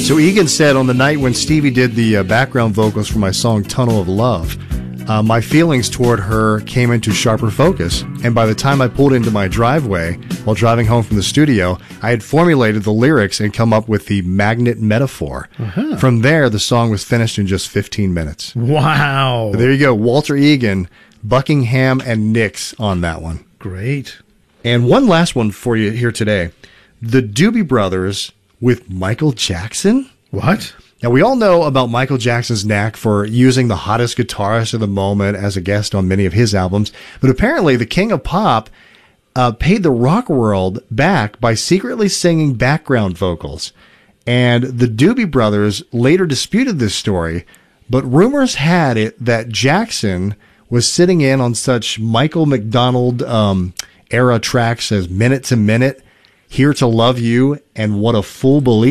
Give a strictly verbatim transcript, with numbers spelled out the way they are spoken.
So Egan said, on the night when Stevie did the uh, background vocals for my song Tunnel of Love, uh, my feelings toward her came into sharper focus. And by the time I pulled into my driveway while driving home from the studio, I had formulated the lyrics and come up with the magnet metaphor. Uh-huh. From there, the song was finished in just fifteen minutes. Wow. So there you go. Walter Egan, Buckingham, and Nix on that one. Great. And one last one for you here today. The Doobie Brothers with Michael Jackson. What? Now, we all know about Michael Jackson's knack for using the hottest guitarist of the moment as a guest on many of his albums. But apparently, the King of Pop uh, paid the rock world back by secretly singing background vocals. And the Doobie Brothers later disputed this story, but rumors had it that Jackson was sitting in on such Michael McDonald um, era tracks as Minute to Minute, Here to Love You, and What a Fool Believes.